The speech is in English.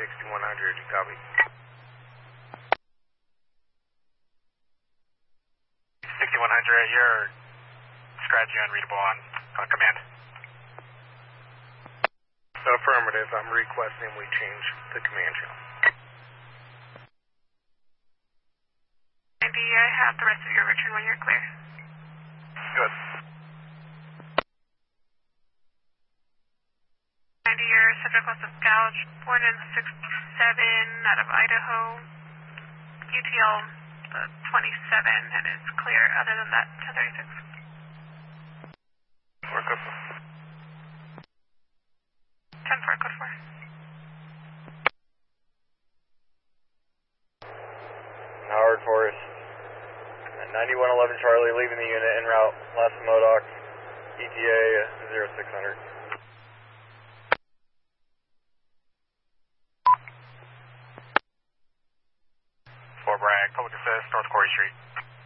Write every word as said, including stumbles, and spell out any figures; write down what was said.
sixty-one hundred, copy. sixty-one hundred, you're scratchy unreadable on, on command. Affirmative, I'm requesting we change the command channel. Andy, I have the rest of your return when you're clear. Good. Andy, your subject was of gouge, born in sixty-seven, out of Idaho. U T L uh, twenty-seven, and is clear. Other than that, ten thirty-six. We're good. ten four, code four. Howard Forest. ninety-one eleven Charlie, leaving the unit en route. Last Modoc, E T A zero six hundred. Fort Bragg, public assist, North Corey Street.